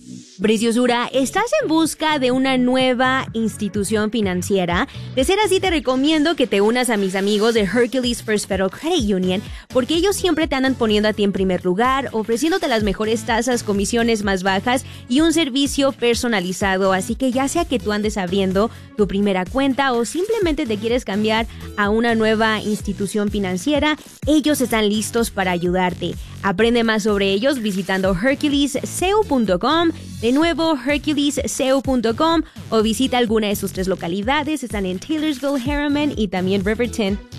Preciosura, ¿estás en busca de una nueva institución financiera? De ser así, te recomiendo que te unas a mis amigos de Hercules First Federal Credit Union, porque ellos siempre te andan poniendo a ti en primer lugar, ofreciéndote las mejores tasas, comisiones más bajas y un servicio personalizado. Así que ya sea que tú andes abriendo tu primera cuenta o simplemente te quieres cambiar a una nueva institución financiera, ellos están listos para ayudarte. Aprende más sobre ellos visitando herculesseo.com, de nuevo herculesseo.com, o visita alguna de sus 3 localidades. Están en Taylorsville, Harriman y también Riverton.